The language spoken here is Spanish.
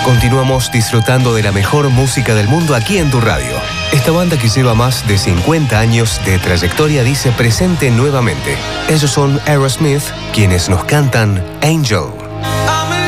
Continuamos disfrutando de la mejor música del mundo aquí en tu radio. Esta banda que lleva más de 50 años de trayectoria dice presente nuevamente. Ellos son Aerosmith, quienes nos cantan Angel.